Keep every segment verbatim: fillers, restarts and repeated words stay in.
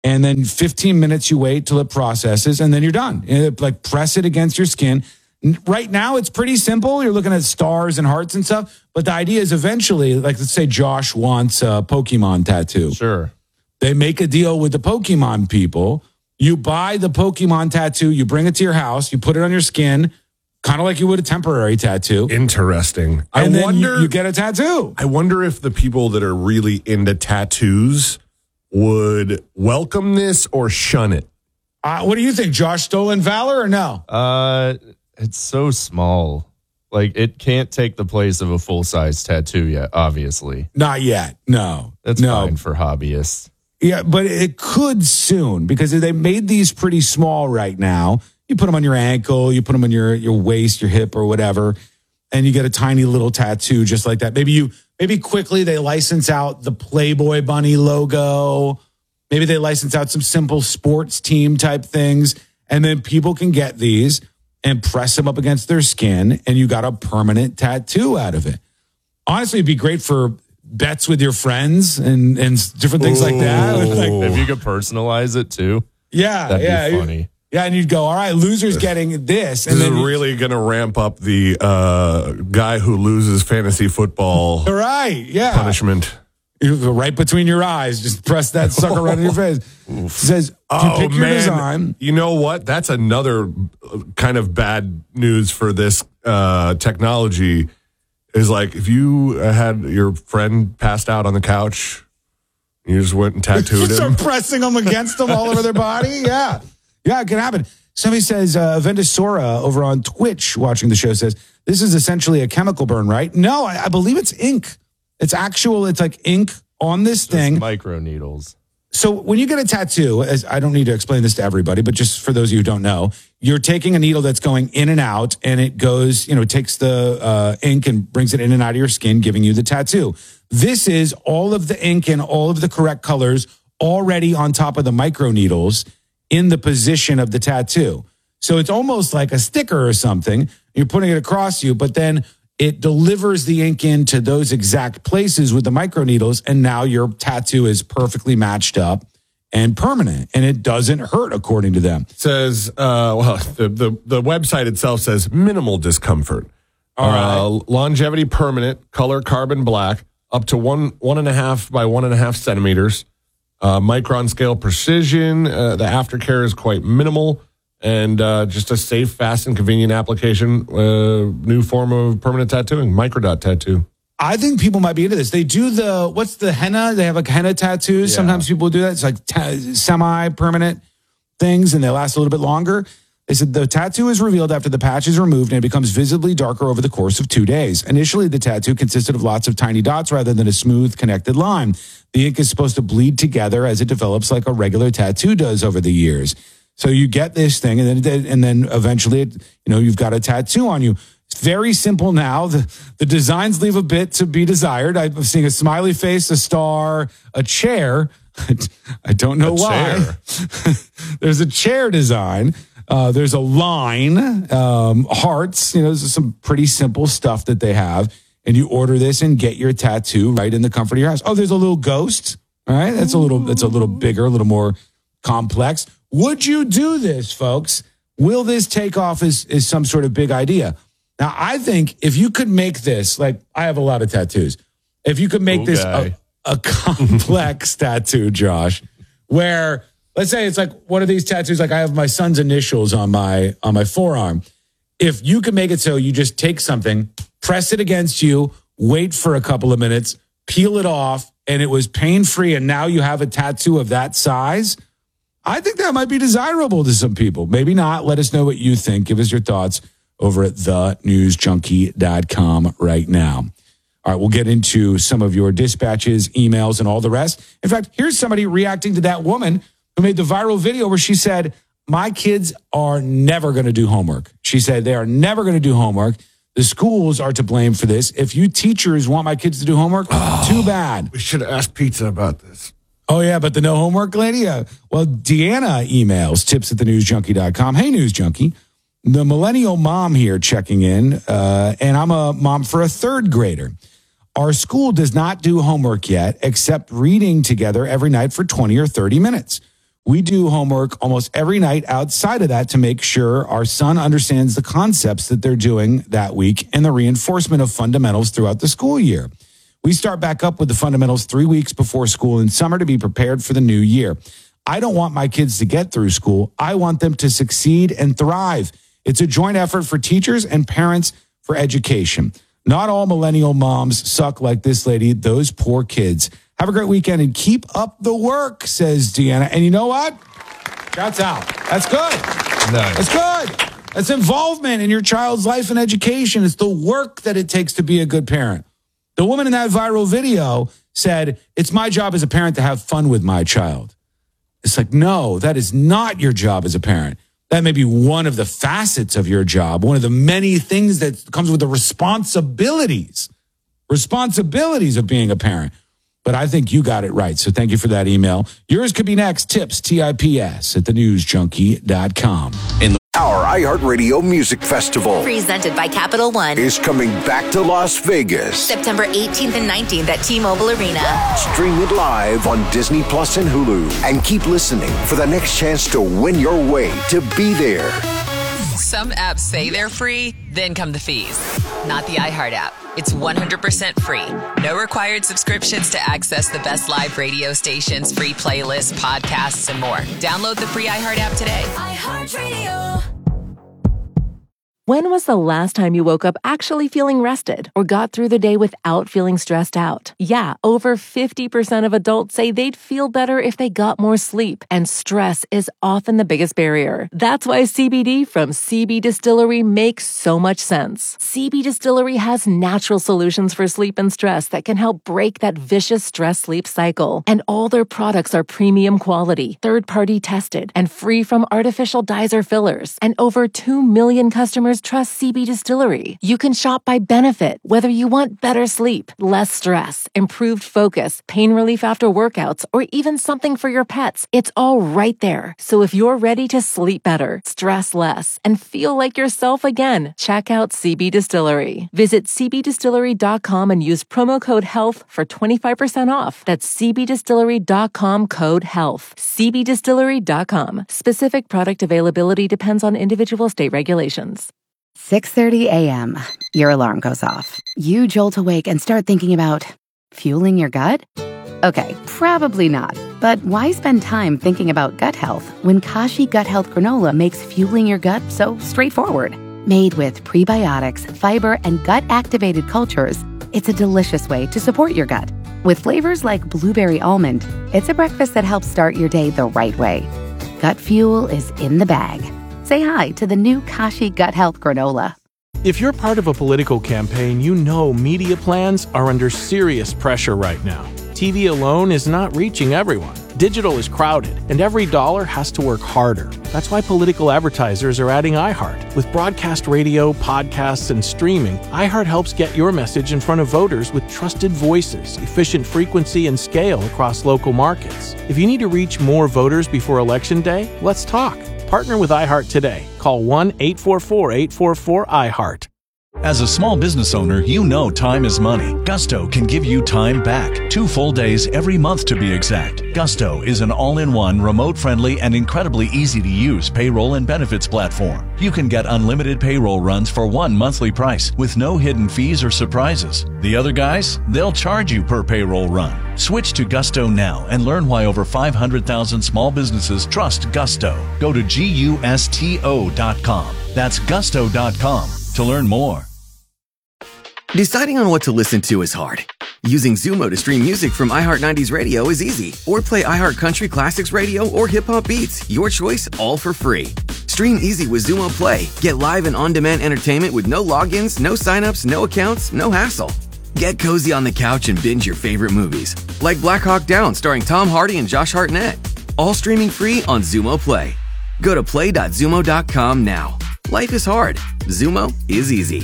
And then fifteen minutes you wait till it processes, and then you're done. It, like press it against your skin. Right now, it's pretty simple. You're looking at stars and hearts and stuff. But the idea is eventually, like let's say Josh wants a Pokemon tattoo. Sure. They make a deal with the Pokemon people. You buy the Pokemon tattoo, you bring it to your house, you put it on your skin, kind of like you would a temporary tattoo. Interesting. I And then wonder. you, you get a tattoo. I wonder if the people that are really into tattoos would welcome this or shun it. Uh, what do you think, Josh? Stolen valor or no? Uh, it's so small. Like, it can't take the place of a full-size tattoo yet, obviously. Not yet. No. That's no. fine for hobbyists. Yeah, but it could soon because they made these pretty small right now. You put them on your ankle, you put them on your, your waist, your hip or whatever, and you get a tiny little tattoo just like that. Maybe you maybe quickly they license out the Playboy Bunny logo. Maybe they license out some simple sports team type things, and then people can get these and press them up against their skin, and you got a permanent tattoo out of it. Honestly, it'd be great for bets with your friends and, and different things like that. Like, If you could personalize it too, yeah, that'd yeah, be funny. Yeah, and you'd go, all right, loser's getting this. And This then is really going to ramp up the uh, guy who loses fantasy football right, yeah. punishment. You go right between your eyes, just press that sucker right in your face. It says, if you pick your design. You know what? That's another kind of bad news for this uh, technology. Is like if you had your friend passed out on the couch, you just went and tattooed You him. start pressing them against them all over their body. Yeah. Yeah, it can happen. Somebody says, uh, Vendosora over on Twitch watching the show says, this is essentially a chemical burn, right? No, I, I believe it's ink. It's actual, it's like ink on this Just thing. micro needles. So when you get a tattoo, as I don't need to explain this to everybody, but just for those of you who don't know, you're taking a needle that's going in and out, and it goes, you know, it takes the uh, ink and brings it in and out of your skin, giving you the tattoo. This is all of the ink and all of the correct colors already on top of the micro needles in the position of the tattoo. So it's almost like a sticker or something. You're putting it across you, but then it delivers the ink into those exact places with the micro needles, and now your tattoo is perfectly matched up and permanent, and it doesn't hurt, according to them. It says, uh, well, the, the, the website itself says minimal discomfort. All uh, longevity permanent, color carbon black, up to one one and a half by one and a half centimeters. Uh, micron scale precision. Uh, the aftercare is quite minimal. And uh, just a safe, fast, and convenient application. Uh, new form of permanent tattooing, microdot tattoo. I think people might be into this. They do the, what's the henna? They have like henna tattoos. Yeah. Sometimes people do that. It's like ta- semi-permanent things, and they last a little bit longer. They said the tattoo is revealed after the patch is removed, and it becomes visibly darker over the course of two days. Initially, the tattoo consisted of lots of tiny dots rather than a smooth, connected line. The ink is supposed to bleed together as it develops like a regular tattoo does over the years. So you get this thing, and then and then eventually, it, you know, you've got a tattoo on you. It's very simple now. The, the designs leave a bit to be desired. I'm seeing a smiley face, a star, a chair. I don't know A why. There's a chair design. Uh, there's a line, um, hearts. You know, this is some pretty simple stuff that they have. And you order this and get your tattoo right in the comfort of your house. Oh, there's a little ghost. All right, that's a little. That's a little bigger, a little more complex. Would you do this, folks? Will this take off as, as some sort of big idea? Now, I think if you could make this, like I have a lot of tattoos. If you could make Cool this guy. a, a complex tattoo, Josh, where let's say it's like one of these tattoos, like I have my son's initials on my on my forearm. If you could make it so you just take something, press it against you, wait for a couple of minutes, peel it off, and it was pain-free, and now you have a tattoo of that size, I think that might be desirable to some people. Maybe not. Let us know what you think. Give us your thoughts over at the news junkie dot com right now. All right, we'll get into some of your dispatches, emails, and all the rest. In fact, here's somebody reacting to that woman who made the viral video where she said, my kids are never going to do homework. She said they are never going to do homework. The schools are to blame for this. If you teachers want my kids to do homework, oh, too bad. We should have asked Pizza about this. Oh, yeah, but the no homework lady? Uh, well, Deanna emails tips at the news junkie dot com. Hey, News Junkie. The millennial mom here checking in, uh, and I'm a mom for a third grader. Our school does not do homework yet, except reading together every night for twenty or thirty minutes. We do homework almost every night outside of that to make sure our son understands the concepts that they're doing that week and the reinforcement of fundamentals throughout the school year. We start back up with the fundamentals three weeks before school in summer to be prepared for the new year. I don't want my kids to get through school. I want them to succeed and thrive. It's a joint effort for teachers and parents for education. Not all millennial moms suck like this lady, those poor kids. Have a great weekend and keep up the work, says Deanna. And you know what? Shouts out. That's good. Nice. That's good. That's involvement in your child's life and education. It's the work that it takes to be a good parent. The woman in that viral video said, it's my job as a parent to have fun with my child. It's like, no, that is not your job as a parent. That may be one of the facets of your job, one of the many things that comes with the responsibilities, responsibilities of being a parent. But I think you got it right. So thank you for that email. Yours could be next. Tips, T I P S, at the news junkie dot com. In our iHeartRadio Music Festival, presented by Capital One, is coming back to Las Vegas. September eighteenth and nineteenth at T-Mobile Arena. Stream it live on Disney Plus and Hulu. And keep listening for the next chance to win your way to be there. Some apps say they're free, then come the fees. Not the iHeart app. It's one hundred percent free. No required subscriptions to access the best live radio stations, free playlists, podcasts, and more. Download the free iHeart app today. iHeartRadio. When was the last time you woke up actually feeling rested or got through the day without feeling stressed out? Yeah, over fifty percent of adults say they'd feel better if they got more sleep, and stress is often the biggest barrier. That's why C B D from C B Distillery makes so much sense. C B Distillery has natural solutions for sleep and stress that can help break that vicious stress-sleep cycle. And all their products are premium quality, third-party tested, and free from artificial dyes or fillers. And over two million customers trust C B Distillery. You can shop by benefit, whether you want better sleep, less stress, improved focus, pain relief after workouts, or even something for your pets. It's all right there. So if you're ready to sleep better, stress less, and feel like yourself again, check out C B Distillery. Visit c b distillery dot com and use promo code HEALTH for twenty-five percent off. That's c b distillery dot com code HEALTH. c b distillery dot com. Specific product availability depends on individual state regulations. six thirty a.m. Your alarm goes off. You jolt awake and start thinking about fueling your gut? Okay, probably not. But why spend time thinking about gut health when Kashi Gut Health Granola makes fueling your gut so straightforward? Made with prebiotics, fiber, and gut-activated cultures, it's a delicious way to support your gut. With flavors like blueberry almond, it's a breakfast that helps start your day the right way. Gut fuel is in the bag. Say hi to the new Kashi Gut Health Granola. If you're part of a political campaign, you know media plans are under serious pressure right now. T V alone is not reaching everyone. Digital is crowded, and every dollar has to work harder. That's why political advertisers are adding iHeart. With broadcast radio, podcasts, and streaming, iHeart helps get your message in front of voters with trusted voices, efficient frequency, and scale across local markets. If you need to reach more voters before Election Day, let's talk. Partner with iHeart today. Call one eight four four, eight four four, iHeart. As a small business owner, you know time is money. Gusto can give you time back. Two full days every month to be exact. Gusto is an all-in-one, remote-friendly, and incredibly easy-to-use payroll and benefits platform. You can get unlimited payroll runs for one monthly price with no hidden fees or surprises. The other guys, they'll charge you per payroll run. Switch to Gusto now and learn why over five hundred thousand small businesses trust Gusto. Go to gusto dot com. That's gusto dot com to learn more. Deciding on what to listen to is hard. Using Zumo to stream music from iHeart nineties Radio is easy. Or play iHeart Country Classics Radio or Hip Hop Beats. Your choice, all for free. Stream easy with Zumo Play. Get live and on-demand entertainment with no logins, no signups, no accounts, no hassle. Get cozy on the couch and binge your favorite movies. Like Black Hawk Down starring Tom Hardy and Josh Hartnett. All streaming free on Zumo Play. Go to play dot zumo dot com now. Life is hard. Zumo is easy.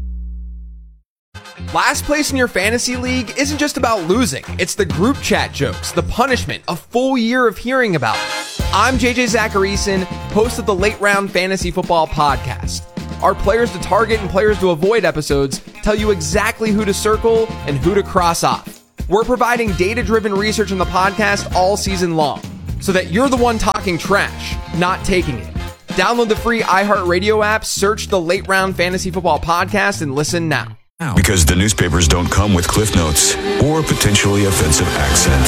Last place in your fantasy league isn't just about losing. It's the group chat jokes, the punishment, a full year of hearing about it. I'm J J Zacharyson, host of the Late Round Fantasy Football Podcast. Our players to target and players to avoid episodes tell you exactly who to circle and who to cross off. We're providing data-driven research on the podcast all season long. so that you're the one talking trash, not taking it. Download the free iHeartRadio app, search the Late Round Fantasy Football Podcast, and listen now. Because the newspapers don't come with cliff notes or potentially offensive accents.